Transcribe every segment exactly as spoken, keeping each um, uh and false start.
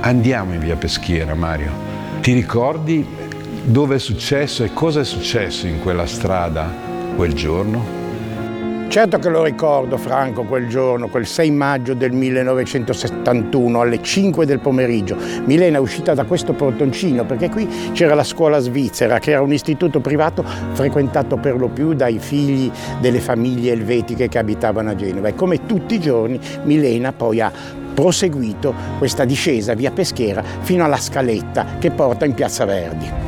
Andiamo in via Peschiera, Mario. Ti ricordi dove è successo e cosa è successo in quella strada quel giorno? Certo che lo ricordo, Franco, quel giorno, quel sei maggio del millenovecentosettantuno alle cinque del pomeriggio. Milena è uscita da questo portoncino perché qui c'era la scuola svizzera, che era un istituto privato frequentato per lo più dai figli delle famiglie elvetiche che abitavano a Genova. E come tutti i giorni Milena poi ha proseguito questa discesa via Peschiera fino alla scaletta che porta in Piazza Verdi.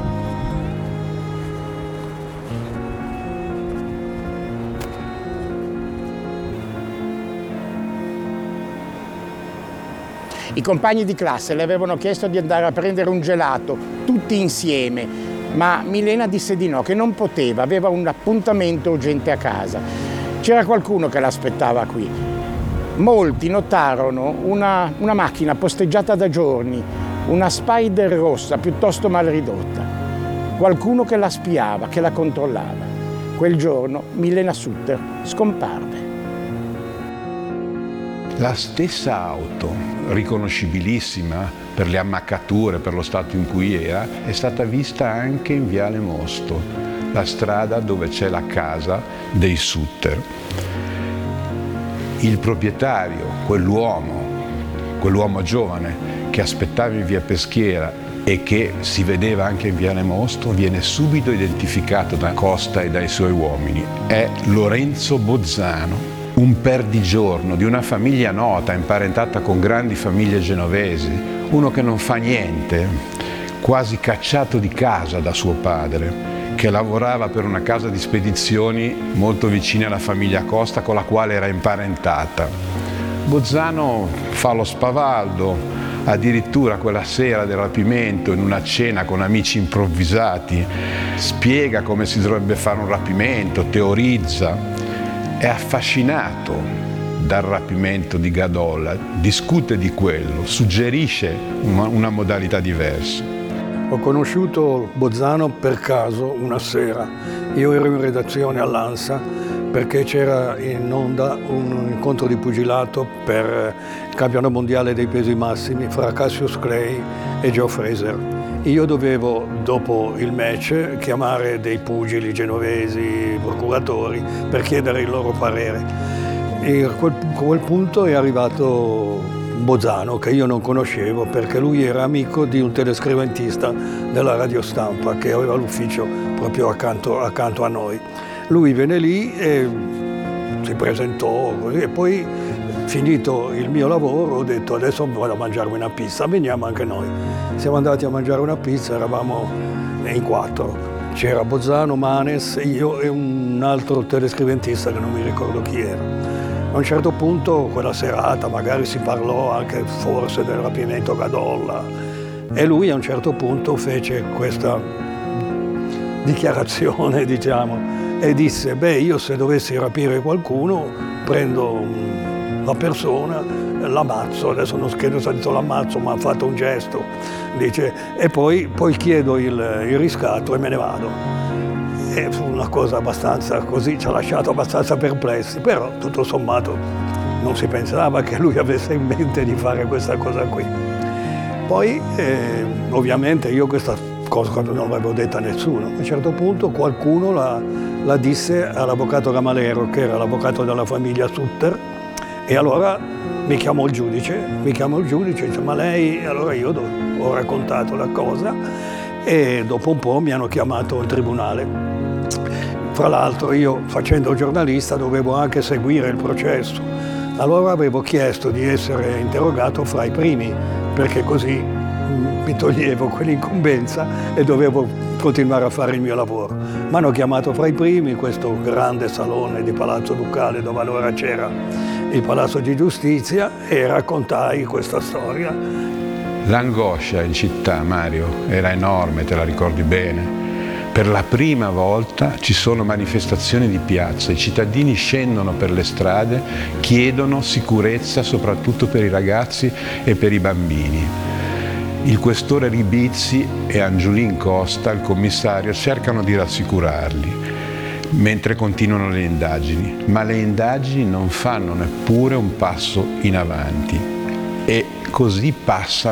I compagni di classe le avevano chiesto di andare a prendere un gelato, tutti insieme, ma Milena disse di no, che non poteva, aveva un appuntamento urgente a casa. C'era qualcuno che l'aspettava qui. Molti notarono una, una macchina posteggiata da giorni, una Spider rossa piuttosto mal ridotta. Qualcuno che la spiava, che la controllava. Quel giorno Milena Sutter scomparve. La stessa auto, riconoscibilissima per le ammaccature, per lo stato in cui era, è stata vista anche in Viale Mosto, la strada dove c'è la casa dei Sutter. Il proprietario, quell'uomo, quell'uomo giovane che aspettava in via Peschiera e che si vedeva anche in Viale Mosto, viene subito identificato da Costa e dai suoi uomini. È Lorenzo Bozzano, un perdigiorno di una famiglia nota, imparentata con grandi famiglie genovesi, uno che non fa niente, quasi cacciato di casa da suo padre, che lavorava per una casa di spedizioni molto vicina alla famiglia Costa con la quale era imparentata. Bozzano fa lo spavaldo, addirittura quella sera del rapimento, in una cena con amici improvvisati, spiega come si dovrebbe fare un rapimento, teorizza. È affascinato dal rapimento di Gadolla, discute di quello, suggerisce una, una modalità diversa. Ho conosciuto Bozzano per caso una sera. Io ero in redazione all'Ansa perché c'era in onda un incontro di pugilato per il campionato mondiale dei pesi massimi fra Cassius Clay e Joe Fraser. Io dovevo, dopo il match, chiamare dei pugili genovesi, procuratori, per chiedere il loro parere. E a quel, a quel punto è arrivato Bozzano, che io non conoscevo, perché lui era amico di un telescriventista della radiostampa che aveva l'ufficio proprio accanto, accanto a noi. Lui venne lì e si presentò così, e poi, finito il mio lavoro, ho detto adesso vado a mangiarmi una pizza, veniamo anche noi. Siamo andati a mangiare una pizza, eravamo in quattro. C'era Bozzano, Manes, io e un altro telescriventista che non mi ricordo chi era. A un certo punto, quella serata, magari si parlò anche forse del rapimento Gadolla, e lui a un certo punto fece questa dichiarazione, diciamo, e disse, beh, io se dovessi rapire qualcuno prendo la persona, l'ammazzo, adesso non credo sia detto l'ammazzo, ma ha fatto un gesto, dice, e poi, poi chiedo il, il riscatto e me ne vado. E fu una cosa abbastanza così, ci ha lasciato abbastanza perplessi, però tutto sommato non si pensava che lui avesse in mente di fare questa cosa qui. Poi eh, ovviamente io questa cosa non l'avevo detta a nessuno. A un certo punto qualcuno la, la disse all'avvocato Gamalero, che era l'avvocato della famiglia Sutter, e allora mi chiamò il giudice, mi chiamò il giudice, dice, ma lei, allora io ho raccontato la cosa e dopo un po' mi hanno chiamato in tribunale. Fra l'altro io, facendo giornalista, dovevo anche seguire il processo. Allora avevo chiesto di essere interrogato fra i primi, perché così mi toglievo quell'incombenza e dovevo continuare a fare il mio lavoro. Mi hanno chiamato fra i primi in questo grande salone di Palazzo Ducale, dove allora c'era il Palazzo di Giustizia, e raccontai questa storia. L'angoscia in città, Mario, era enorme, te la ricordi bene. Per la prima volta ci sono manifestazioni di piazza, i cittadini scendono per le strade, chiedono sicurezza soprattutto per i ragazzi e per i bambini. Il questore Ribizzi e Angiolin Costa, il commissario, cercano di rassicurarli mentre continuano le indagini, ma le indagini non fanno neppure un passo in avanti e così passano